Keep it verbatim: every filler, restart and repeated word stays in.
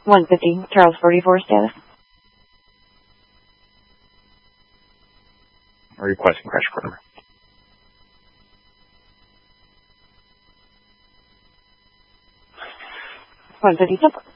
one fifty, Charles forty-four status. Requesting crash report number. one fifty, temper.